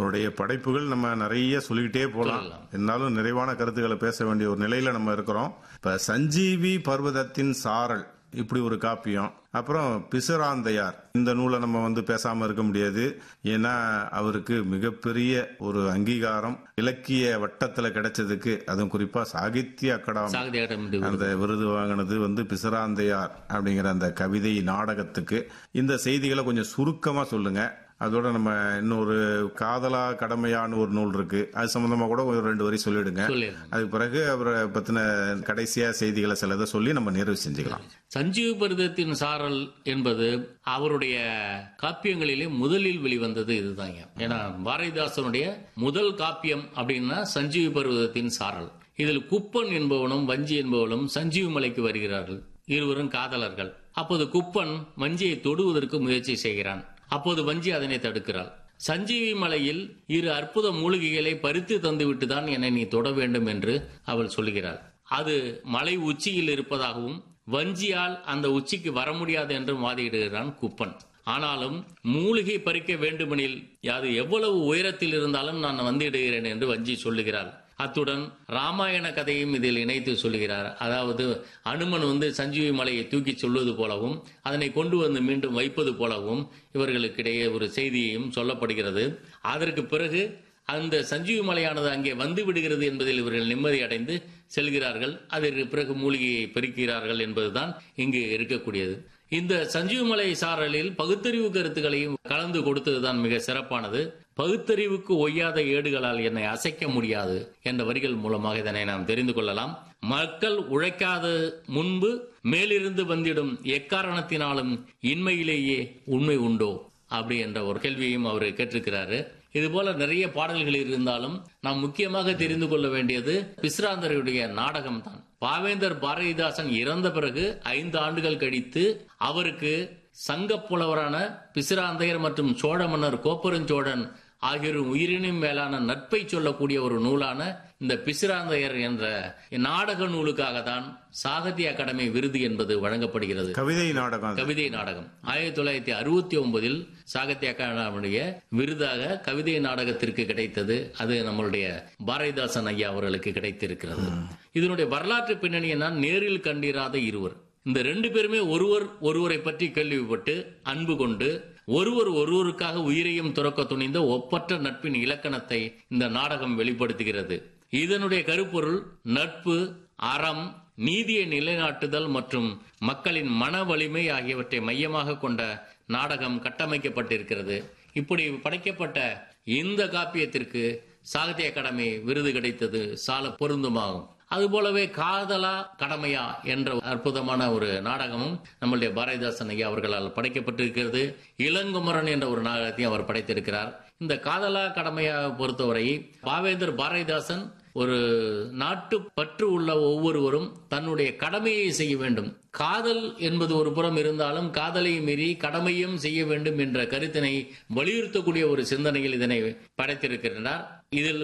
அவருடைய படைப்புகள் நம்ம நிறைய சொல்லிக்கிட்டே போலாம். இருந்தாலும் நிறைவான கருத்துக்களை பேச வேண்டிய ஒரு நிலையில நம்ம இருக்கிறோம். இப்ப சஞ்சீவி பர்வதத்தின் சாரல் இப்படி ஒரு காப்பியம், அப்புறம் பிசிராந்தையார், இந்த நூலை நம்ம பேசாம இருக்க முடியாது. ஏன்னா அவருக்கு மிகப்பெரிய ஒரு அங்கீகாரம் இலக்கிய வட்டத்துல கிடைச்சதுக்கு, அதுவும் குறிப்பா சாகித்ய அகாடமி அந்த விருது வாங்கினது பிசிராந்தையார் அப்படிங்கிற அந்த கவிதை நாடகத்துக்கு. இந்த செய்திகளை கொஞ்சம் சுருக்கமா சொல்லுங்க. அதோட நம்ம இன்னொரு காதலா கடமையான ஒரு நூல் இருக்கு, அது சம்பந்தமா கூட ஒரு 2 வரி சொல்லிடுங்க. அதுக்கு பிறகு அவரை பத்தின கடைசியா செய்திகளை சிலதை சொல்லி நம்ம நிறைவு செஞ்சுக்கலாம். சஞ்சீவி பர்வதத்தின் சாரல் என்பது அவருடைய காப்பியங்களிலே முதலில் வெளிவந்தது இதுதாங்க. ஏன்னா பாரதிதாசனுடைய முதல் காப்பியம் அப்படின்னா சஞ்சீவி பர்வதத்தின் சாரல். இதில் குப்பன் என்பவனும் வஞ்சி என்பவனும் சஞ்சீவி மலைக்கு வருகிறார்கள். இருவரும் காதலர்கள். அப்போது குப்பன் வஞ்சியை தொடுவதற்கு முயற்சி செய்கிறான். அப்போது வஞ்சி அதனை தடுக்கிறாள். சஞ்சீவி மலையில் 2 அற்புத மூலிகைகளை பறித்து தந்துவிட்டுதான் என்னை நீ தொட வேண்டும் என்று அவள் சொல்கிறாள். அது மலை உச்சியில் இருப்பதாகவும் வஞ்சியால் அந்த உச்சிக்கு வர முடியாது என்றும் வாதிடுகிறான் குப்பன். ஆனாலும் மூலிகை பறிக்க வேண்டுமெனில் அது எவ்வளவு உயரத்தில் இருந்தாலும் நான் வந்திடுகிறேன் என்று வஞ்சி சொல்லுகிறாள். அத்துடன் ராமாயண கதையும் இதில் இணைத்து சொல்லுகிறார். அதாவது அனுமன் சஞ்சீவி மலையை தூக்கி சொல்வது போலவும் அதனை கொண்டு வந்து மீண்டும் வைப்பது போலவும் இவர்களுக்கிடையே ஒரு செய்தியையும் சொல்லப்படுகிறது. அதற்கு பிறகு அந்த சஞ்சீவி மலையானது அங்கே வந்து விடுகிறது என்பதில் இவர்கள் நிம்மதி அடைந்து செல்கிறார்கள். அதற்கு பிறகு மூலிகையை பெருக்கிறார்கள் என்பதுதான் இங்கு இருக்கக்கூடியது. இந்த சஞ்சீவி மலை சாரலில் பகுத்தறிவு கருத்துக்களையும் கலந்து கொடுத்ததுதான் மிக சிறப்பானது. பகுத்தறிவுக்கு ஒய்யாத ஏடுகளால் என்னை அசைக்க முடியாது என்ற வரிகள் மூலமாக இதனை நாம் தெரிந்து கொள்ளலாம். மக்கள் உழைக்காத முன்பு மேலிருந்து வந்திடும் எக்காரணத்தினாலும் இன்மையிலேயே உண்மை உண்டோ அப்படி என்ற ஒரு கேள்வியையும் அவர் கேட்டிருக்கிறாரு. இது போல நிறைய பாடல்கள் இருந்தாலும் நாம் முக்கியமாக தெரிந்து கொள்ள வேண்டியது பிசிராந்தருடைய நாடகம் தான். பாவேந்தர் பாரதிதாசன் இறந்த பிறகு 5 ஆண்டுகள் கழித்து அவருக்கு சங்க புலவரான பிசிராந்தையர் மற்றும் சோழ மன்னர் கோப்பெருஞ்சோழன் ஆகியோரும் உயிரினும் மேலான நட்பை சொல்லக்கூடிய ஒரு நூலான இந்த பிசிராந்தையர் என்ற நாடக நூலுக்காக தான் சாகித்ய அகாடமி விருது என்பது வழங்கப்படுகிறது. கவிதை நாடகம் 1969 சாகித்ய அகாடமியுடைய விருதாக கவிதை நாடகத்திற்கு கிடைத்தது. அது நம்மளுடைய பாரதிதாசன் ஐயா அவர்களுக்கு கிடைத்திருக்கிறது. இதனுடைய வரலாற்று பின்னணியை நான் நேரில் கண்டிராத இருவர். இந்த 2 பேருமே ஒருவரை பற்றி கேள்விப்பட்டு அன்பு கொண்டு ஒருவருக்காக உயிரையும் துறக்க துணிந்த ஒப்பற்ற நட்பின் இலக்கணத்தை இந்த நாடகம் வெளிப்படுத்துகிறது. இதனுடைய கருப்பொருள் நட்பு, அறம், நீதியை நிலைநாட்டுதல் மற்றும் மக்களின் மன வலிமை ஆகியவற்றை மையமாக கொண்ட நாடகம் கட்டமைக்கப்பட்டிருக்கிறது. இப்படி படைக்கப்பட்ட இந்த காப்பியத்திற்கு சாகித்ய அகாடமி விருது கிடைத்தது சால பொருந்துமாகும். அதுபோலவே காதலா கடமையா என்ற அற்புதமான ஒரு நாடகமும் நம்முடைய பாரதிதாசன் ஐயா அவர்களால் படைக்கப்பட்டிருக்கிறது. இளங்குமரன் என்ற ஒரு நாடகத்தையும் அவர் படைத்திருக்கிறார். இந்த காதலா கடமையா பொறுத்தவரை பாவேந்தர் பாரதிதாசன் ஒரு நாட்டு பற்று உள்ள ஒவ்வொருவரும் தன்னுடைய கடமையை செய்ய வேண்டும். காதல் என்பது ஒரு புறம் இருந்தாலும் காதலை மீறி கடமையும் செய்ய வேண்டும் என்ற கருத்தினை வலியுறுத்தக்கூடிய ஒரு சிந்தனையில் இதனை படைத்திருக்கிறார். இதில்